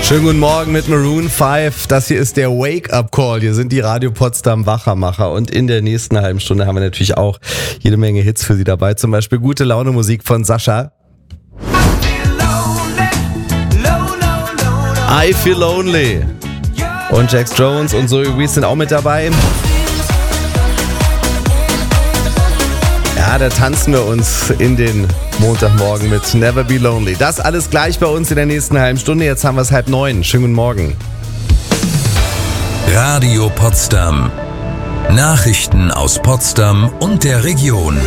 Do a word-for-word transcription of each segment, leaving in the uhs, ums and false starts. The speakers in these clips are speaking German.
Schönen guten Morgen mit Maroon fünf. Das hier ist der Wake-up-Call. Hier sind die Radio Potsdam Wachermacher. Und in der nächsten halben Stunde haben wir natürlich auch jede Menge Hits für Sie dabei. Zum Beispiel gute Laune Musik von Sascha. I Feel Lonely. Und Jax Jones und Zoe Wees sind auch mit dabei. Ja, da tanzen wir uns in den Montagmorgen mit Never Be Lonely. Das alles gleich bei uns in der nächsten halben Stunde. Jetzt haben wir es halb neun. Schönen guten Morgen. Radio Potsdam. Nachrichten aus Potsdam und der Region.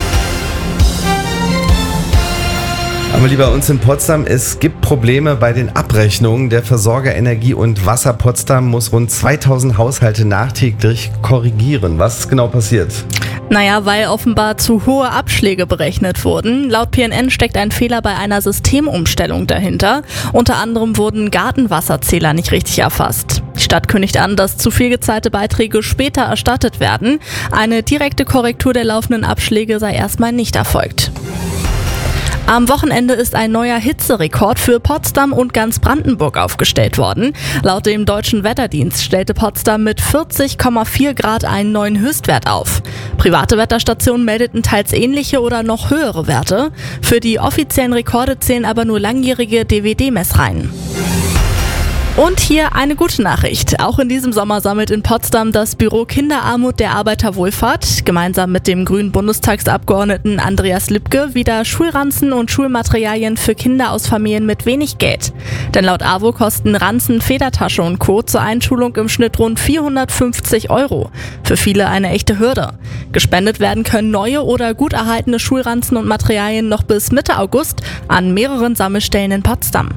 Aber lieber uns in Potsdam, es gibt Probleme bei den Abrechnungen. Der Versorger Energie und Wasser Potsdam muss rund zweitausend Haushalte nachträglich korrigieren. Was ist genau passiert? Naja, weil offenbar zu hohe Abschläge berechnet wurden. Laut P N N steckt ein Fehler bei einer Systemumstellung dahinter. Unter anderem wurden Gartenwasserzähler nicht richtig erfasst. Die Stadt kündigt an, dass zu viel gezahlte Beiträge später erstattet werden. Eine direkte Korrektur der laufenden Abschläge sei erstmal nicht erfolgt. Am Wochenende ist ein neuer Hitzerekord für Potsdam und ganz Brandenburg aufgestellt worden. Laut dem Deutschen Wetterdienst stellte Potsdam mit vierzig Komma vier Grad einen neuen Höchstwert auf. Private Wetterstationen meldeten teils ähnliche oder noch höhere Werte. Für die offiziellen Rekorde zählen aber nur langjährige D V D-Messreihen. Und hier eine gute Nachricht. Auch in diesem Sommer sammelt in Potsdam das Büro Kinderarmut der Arbeiterwohlfahrt gemeinsam mit dem grünen Bundestagsabgeordneten Andreas Lipke wieder Schulranzen und Schulmaterialien für Kinder aus Familien mit wenig Geld. Denn laut A W O kosten Ranzen, Federtasche und Co. zur Einschulung im Schnitt rund vierhundertfünfzig Euro. Für viele eine echte Hürde. Gespendet werden können neue oder gut erhaltene Schulranzen und Materialien noch bis Mitte August an mehreren Sammelstellen in Potsdam.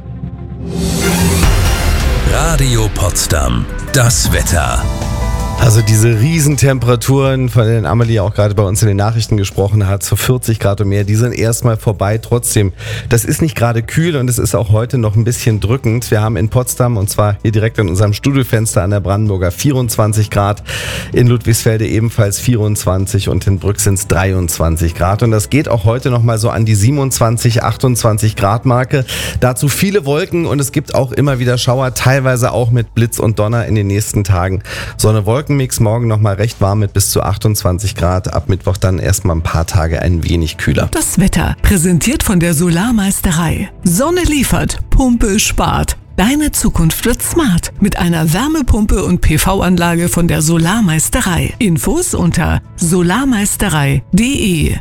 Radio Potsdam. Das Wetter. Also diese Riesentemperaturen, von denen Amelie auch gerade bei uns in den Nachrichten gesprochen hat, so vierzig Grad und mehr, die sind erstmal vorbei. Trotzdem, das ist nicht gerade kühl und es ist auch heute noch ein bisschen drückend. Wir haben in Potsdam, und zwar hier direkt an unserem Studiofenster an der Brandenburger, vierundzwanzig Grad, in Ludwigsfelde ebenfalls vierundzwanzig und in Brück sind es dreiundzwanzig Grad. Und das geht auch heute nochmal so an die siebenundzwanzig, achtundzwanzig Grad Marke. Dazu viele Wolken und es gibt auch immer wieder Schauer, teilweise auch mit Blitz und Donner in den nächsten Tagen. Sonne, Wolken. Mix morgen nochmal recht warm mit bis zu achtundzwanzig Grad. Ab Mittwoch dann erstmal ein paar Tage ein wenig kühler. Das Wetter präsentiert von der Solarmeisterei. Sonne liefert, Pumpe spart. Deine Zukunft wird smart mit einer Wärmepumpe und P V-Anlage von der Solarmeisterei. Infos unter solarmeisterei punkt de.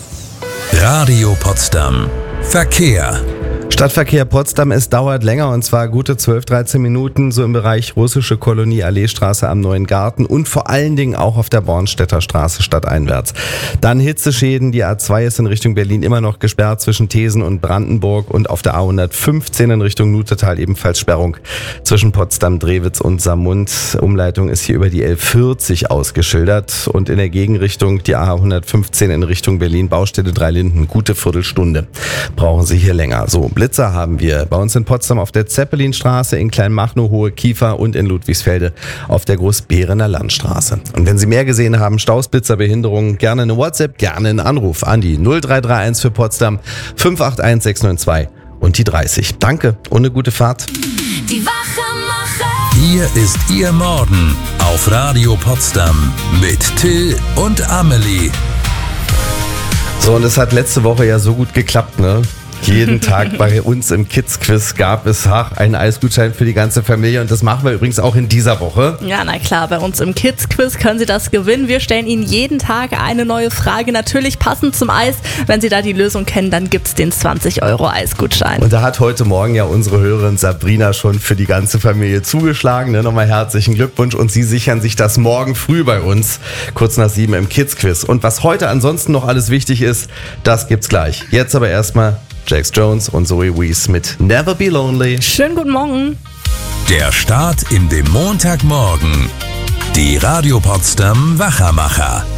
Radio Potsdam. Verkehr. Stadtverkehr Potsdam, es dauert länger und zwar gute zwölf, dreizehn Minuten so im Bereich Russische Kolonie, Alleestraße am Neuen Garten und vor allen Dingen auch auf der Bornstädter Straße stadteinwärts. Dann Hitzeschäden, die A zwei ist in Richtung Berlin immer noch gesperrt zwischen Thesen und Brandenburg und auf der A hundertfünfzehn in Richtung Nutetal ebenfalls Sperrung zwischen Potsdam, Drewitz und Saarmund. Umleitung ist hier über die L vierzig ausgeschildert und in der Gegenrichtung die A hundertfünfzehn in Richtung Berlin, Baustelle Dreilinden, gute Viertelstunde brauchen Sie hier länger. So, Blitzer haben wir bei uns in Potsdam auf der Zeppelinstraße, in Kleinmachnow, Hohe Kiefer und in Ludwigsfelde auf der Großberener Landstraße. Und wenn Sie mehr gesehen haben, Staus, Blitzer, Behinderungen, gerne eine WhatsApp, gerne einen Anruf an die null drei drei eins für Potsdam fünf acht eins sechs neun zwei und die dreißig. Danke und eine gute Fahrt. Die Wachermacher. Hier ist Ihr Morgen auf Radio Potsdam mit Till und Amelie. So, und es hat letzte Woche ja so gut geklappt, ne? Jeden Tag bei uns im Kids-Quiz gab es ach, einen Eisgutschein für die ganze Familie und das machen wir übrigens auch in dieser Woche. Ja, na klar, bei uns im Kids-Quiz können Sie das gewinnen. Wir stellen Ihnen jeden Tag eine neue Frage, natürlich passend zum Eis. Wenn Sie da die Lösung kennen, dann gibt's den zwanzig Euro Eisgutschein. Und da hat heute Morgen ja unsere Hörerin Sabrina schon für die ganze Familie zugeschlagen. Ne? Nochmal herzlichen Glückwunsch und Sie sichern sich das morgen früh bei uns, kurz nach sieben im Kids-Quiz. Und was heute ansonsten noch alles wichtig ist, das gibt's gleich. Jetzt aber erstmal Jax Jones und Zoe Wees mit Never Be Lonely. Schönen guten Morgen. Der Start in den Montagmorgen. Die Radio Potsdam Wachermacher.